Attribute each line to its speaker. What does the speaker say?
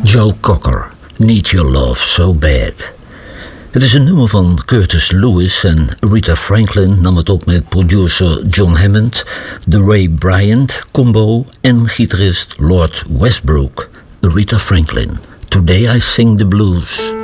Speaker 1: Joe Cocker, Need Your Love So Bad. Het is een nummer van Curtis Lewis en Rita Franklin nam het op met producer John Hammond, de Ray Bryant combo en gitarist Lord Westbrook. Rita Franklin, Today I Sing the Blues.